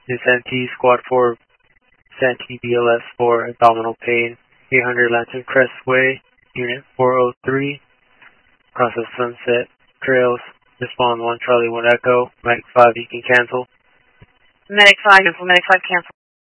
This NT Squad 4, Santee BLS 4, abdominal pain, 800 Lantern Crest Way, Unit 403, across the Sunset Trails, respond 1 Charlie 1 Echo, Medic 5, you can cancel. Medic 5, cancel, Medic 5, cancel.